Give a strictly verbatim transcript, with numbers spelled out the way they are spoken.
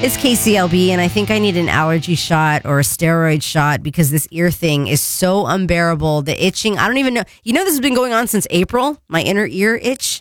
It's K C L B, and I think I need an allergy shot or a steroid shot because this ear thing is so unbearable. The itching, I don't even know. You know, this has been going on since April, my inner ear itch.